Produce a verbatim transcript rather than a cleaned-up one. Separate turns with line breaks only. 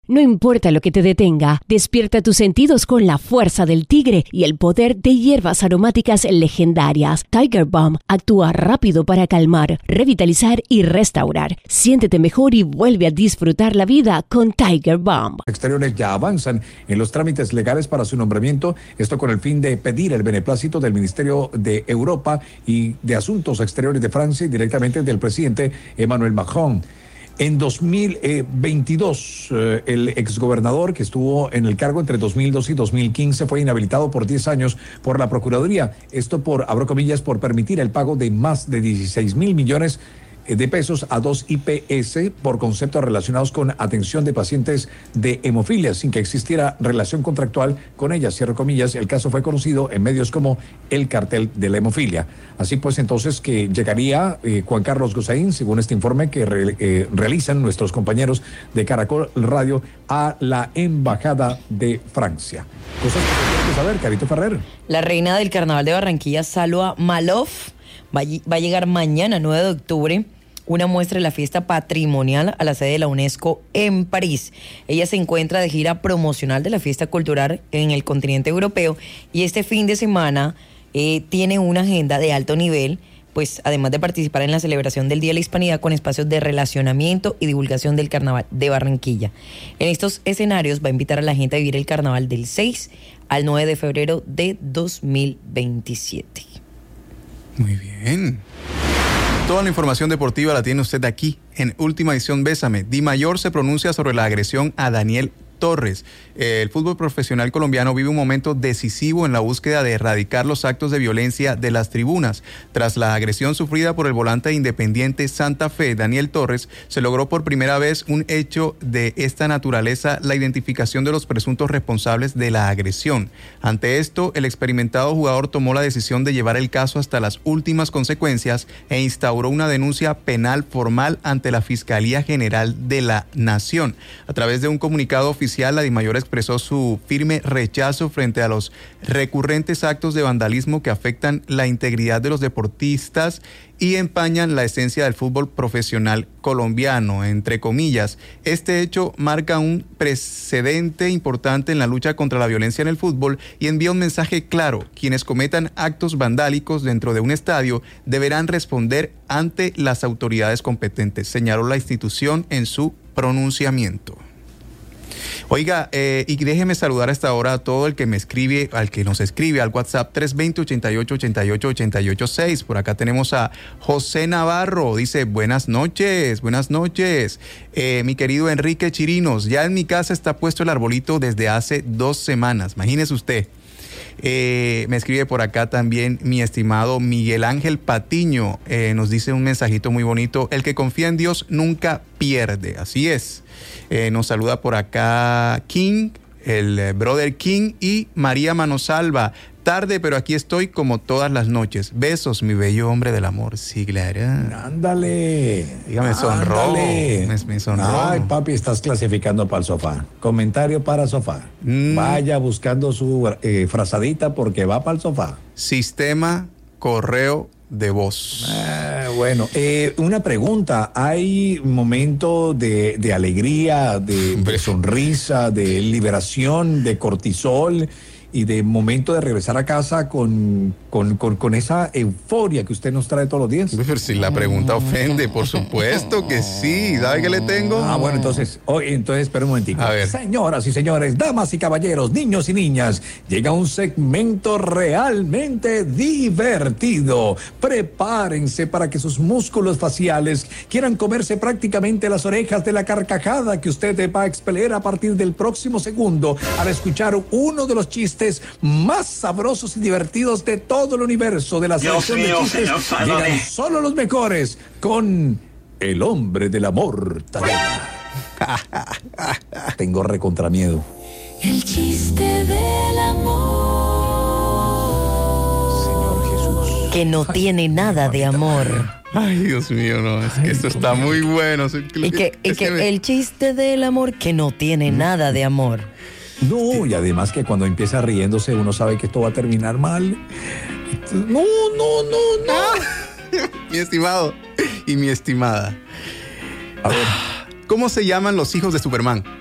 No importa lo que te detenga, despierta tus sentidos con la fuerza del tigre y el poder de hierbas aromáticas legendarias. Tiger Balm actúa rápido para calmar, revitalizar y restaurar. Siéntete mejor y vuelve a disfrutar la vida con Tiger Balm.
Exteriores ya avanzan en los trámites legales para su nombramiento, esto con el fin de pedir el beneplácito del Ministerio de Europa y de Asuntos Exteriores de Francia y directamente del presidente Emmanuel Macron. En dos mil veintidós, eh, el exgobernador que estuvo en el cargo entre dos mil dos y dos mil quince fue inhabilitado por diez años por la Procuraduría. Esto por, abro comillas, por permitir el pago de más de dieciséis mil millones de pesos a dos I P S por conceptos relacionados con atención de pacientes de hemofilia, sin que existiera relación contractual con ellas. Cierro comillas, el caso fue conocido en medios como el cartel de la hemofilia. Así pues, entonces, que llegaría eh, Juan Carlos Gozaín, según este informe que re, eh, realizan nuestros compañeros de Caracol Radio, a la Embajada de Francia. Cosas que tenemos que saber, Carito Ferrer.
La reina del Carnaval de Barranquilla, Salwa Malouf, va, va a llegar mañana, nueve de octubre, una muestra de la fiesta patrimonial a la sede de la UNESCO en París. Ella se encuentra de gira promocional de la fiesta cultural en el continente europeo y este fin de semana eh, tiene una agenda de alto nivel, pues además de participar en la celebración del Día de la Hispanidad con espacios de relacionamiento y divulgación del Carnaval de Barranquilla. En estos escenarios va a invitar a la gente a vivir el Carnaval del seis al nueve de febrero de dos mil veintisiete.
Muy bien. Toda la información deportiva la tiene usted aquí, en Última Edición Bésame. Di Mayor se pronuncia sobre la agresión a Daniel Torres. El fútbol profesional colombiano vive un momento decisivo en la búsqueda de erradicar los actos de violencia de las tribunas. Tras la agresión sufrida por el volante Independiente Santa Fe, Daniel Torres, se logró por primera vez un hecho de esta naturaleza, la identificación de los presuntos responsables de la agresión. Ante esto, el experimentado jugador tomó la decisión de llevar el caso hasta las últimas consecuencias e instauró una denuncia penal formal ante la Fiscalía General de la Nación. A través de un comunicado oficial, la DIMAYOR expresó su firme rechazo frente a los recurrentes actos de vandalismo que afectan la integridad de los deportistas y empañan la esencia del fútbol profesional colombiano, entre comillas. Este hecho marca un precedente importante en la lucha contra la violencia en el fútbol y envía un mensaje claro: quienes cometan actos vandálicos dentro de un estadio deberán responder ante las autoridades competentes, señaló la institución en su pronunciamiento. Oiga, eh, y déjeme saludar a esta hora a todo el que me escribe, al que nos escribe al WhatsApp tres dos cero, ochenta y ocho, ochenta y ocho, ochenta y ocho seis. Por acá tenemos a José Navarro, dice: buenas noches, buenas noches. Eh, mi querido Enrique Chirinos, ya en mi casa está puesto el arbolito desde hace dos semanas, imagínese usted. Eh, me escribe por acá también mi estimado Miguel Ángel Patiño, eh, nos dice un mensajito muy bonito: el que confía en Dios nunca pierde. Así es. Eh, nos saluda por acá King, el eh, brother King, y María Manosalva. Tarde, pero aquí estoy como todas las noches. Besos, mi bello hombre del amor. Sí, claro.
Ándale.
Dígame, sonrojo. Me, me sonrojo.
Ay, papi, estás clasificando para el sofá. Comentario para sofá. Mm. Vaya buscando su eh, frazadita porque va para el sofá.
Sistema correo de voz.
Ah, bueno, eh, una pregunta. ¿Hay momento de, de alegría, de, de sonrisa, de liberación, de cortisol y de momento de regresar a casa con, con, con, con esa euforia que usted nos trae todos los días?
Pero si la pregunta ofende, por supuesto que sí. ¿Sabe qué le tengo?
Ah, bueno, entonces, oh, entonces espera un momentico.
A ver.
Señoras y señores, damas y caballeros, niños y niñas, llega un segmento realmente divertido. Prepárense para que sus músculos faciales quieran comerse prácticamente las orejas de la carcajada que usted va a expeler a partir del próximo segundo al escuchar uno de los chistes más sabrosos y divertidos de todo el universo de la selección de chistes. Llegan solo los mejores con el hombre del amor. Tengo recontramiedo.
El chiste del amor.
Señor Jesús.
Que no tiene nada de amor.
Ay, Dios mío, no, es que Ay, esto está muy bueno.
Y que, y que me... el chiste del amor que no tiene nada de amor.
No, y además que cuando empieza riéndose uno sabe que esto va a terminar mal. No, no, no, no.
Mi estimado y mi estimada. A ver, ¿cómo se llaman los hijos de Superman?